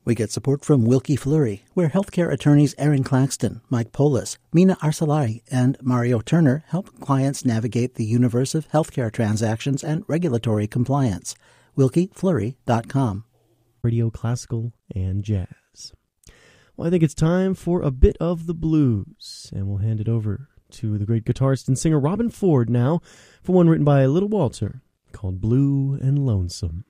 We get support from Wilkie Fleury, where healthcare attorneys Aaron Claxton, Mike Polis, Mina Arsalari, and Mario Turner help clients navigate the universe of healthcare transactions and regulatory compliance. WilkieFleury.com. Radio, classical, and jazz. Well, I think it's time for a bit of the blues, and we'll hand it over to the great guitarist and singer Robben Ford now for one written by Little Walter called Blue and Lonesome.